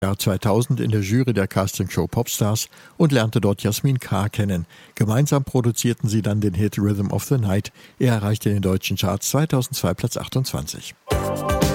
Jahr 2000 in der Jury der Castingshow Popstars und lernte dort Jasmin K. kennen. Gemeinsam produzierten sie dann den Hit Rhythm of the Night. Er erreichte in den deutschen Charts 2002 Platz 28.